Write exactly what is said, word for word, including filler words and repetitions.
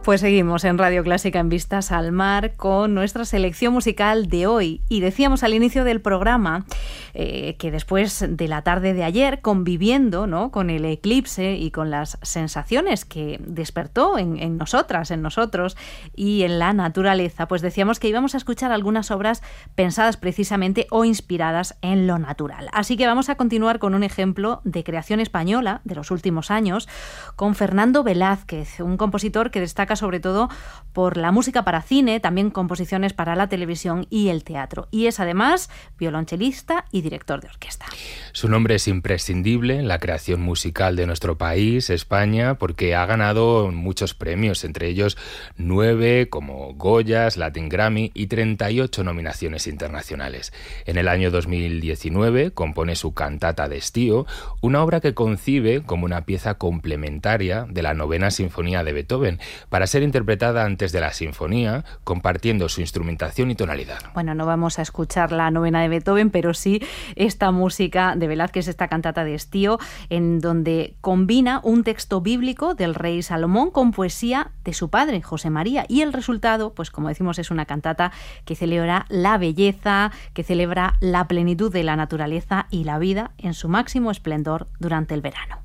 Pues seguimos en Radio Clásica en Vistas al Mar con nuestra selección musical de hoy. Y decíamos al inicio del programa eh, que después de la tarde de ayer, conviviendo, ¿no?, con el eclipse y con las sensaciones que despertó en, en nosotras, en nosotros y en la naturaleza, pues decíamos que íbamos a escuchar algunas obras pensadas precisamente o inspiradas en lo natural. Así que vamos a continuar con un ejemplo de creación española de los últimos años con Fernando Velázquez, un compositor que destaca sobre todo por la música para cine, también composiciones para la televisión y el teatro. Y es además violonchelista y director de orquesta. Su nombre es imprescindible en la creación musical de nuestro país, España, porque ha ganado muchos premios, entre ellos nueve como Goyas, Latin Grammy y treinta y ocho nominaciones internacionales. En el año dos mil diecinueve compone su Cantata de Estío, una obra que concibe como una pieza complementaria de la Novena Sinfonía de Beethoven, para ser interpretada antes de la sinfonía, compartiendo su instrumentación y tonalidad. Bueno, no vamos a escuchar la Novena de Beethoven, pero sí esta música de Velázquez, esta Cantata de Estío, en donde combina un texto bíblico del rey Salomón con poesía de su padre, José María, y el resultado, pues como decimos, es una cantata que celebra la belleza, que celebra la plenitud de la naturaleza y la vida en su máximo esplendor durante el verano.